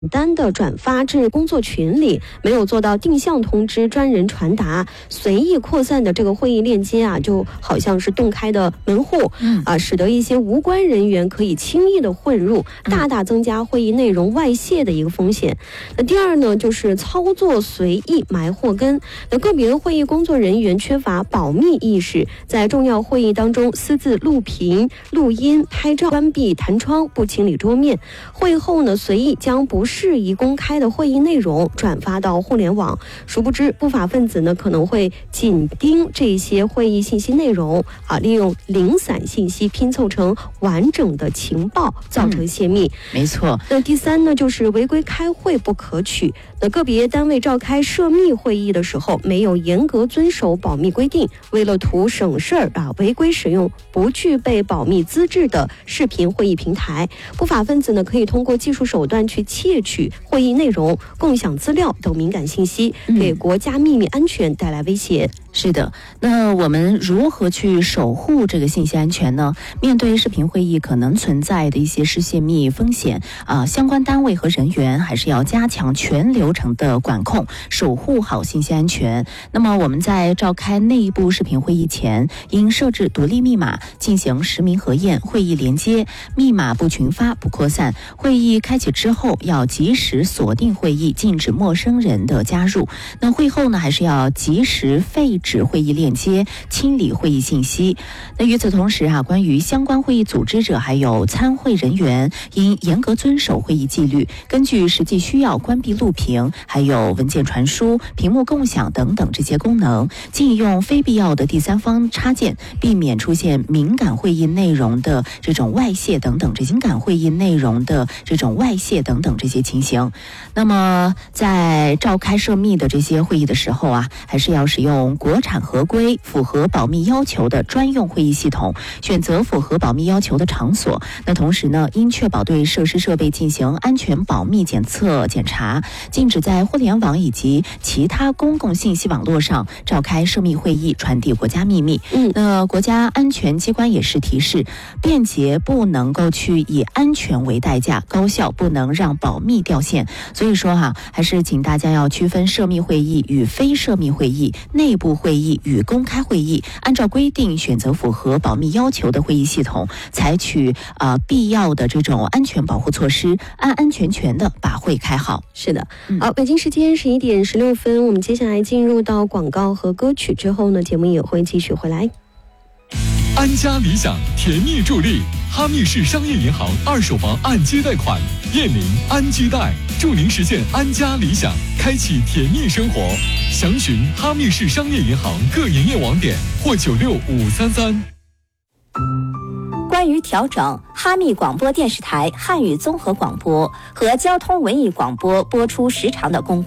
单的转发至工作群里，没有做到定向通知专人传达，随意扩散的这个会议链接啊，就好像是洞开的门户，使得一些无关人员可以轻易的混入，大大增加会议内容外泄的一个风险。那第二呢，就是操作随意埋祸根。那个别会议工作人员缺乏保密意识，在重要会议当中私自录屏、录音、拍照，关闭弹窗，不清理桌面。会后呢，随意将不适宜公开的会议内容转发到互联网，殊不知不法分子呢可能会紧盯这些会议信息内容利用零散信息拼凑成完整的情报，造成泄密。 没错。 那第三呢，就是违规开会不可取。那个别单位召开涉密会议的时候，没有严格遵守保密规定，为了图省事儿违规使用不具备保密资质的视频会议平台，不法分子呢可以通过技术手段去窃取会议内容、共享资料等敏感信息，给国家秘密安全带来威胁。 是的，那我们如何去守护这个信息安全呢？面对视频会议可能存在的一些泄密风险相关单位和人员还是要加强全流程的管控，守护好信息安全。那么我们在召开内部视频会议前，应设置独立密码，进行实名核验会议连接，密码不群发、不扩散。会议开启之后，要及时锁定会议，禁止陌生人的加入。那会后呢，还是要及时废止会议链接，清理会议信息。那与此同时关于相关会议组织者还有参会人员，应严格遵守会议纪律，根据实际需要关闭录屏，还有文件传输、屏幕共享等等这些功能，禁用非必要的第三方插件，避免出现敏感会议内容的这种外泄等等这些情形。那么在召开涉密的这些会议的时候还是要使用国产合规、符合保密要求的专用会议系统，选择符合保密要求的场所。那同时呢，应确保对设施设备进行安全保密检查，禁止在互联网以及其他公共信息网络上召开涉密会议，传递国家秘密。那国家安全机关也是提示，便捷不能够去以安全为代价，高效不能让保密掉线。所以说还是请大家要区分涉密会议与非涉密会议，内部会议与公开会议，按照规定选择符合保密要求的会议系统，采取必要的这种安全保护措施，安安全全的把会开好。 是的，好，北京时间11点16分，我们接下来进入到广告和歌曲之后呢，节目也会继续回来。 安家理想甜蜜助力，哈密市商业银行2手房按揭贷款，燕林安居贷，祝您实现安家理想，开启甜蜜生活。详询哈密市商业银行各营业网点或96533。 关于调整哈密广播电视台汉语综合广播和交通文艺广播播出时长的公告。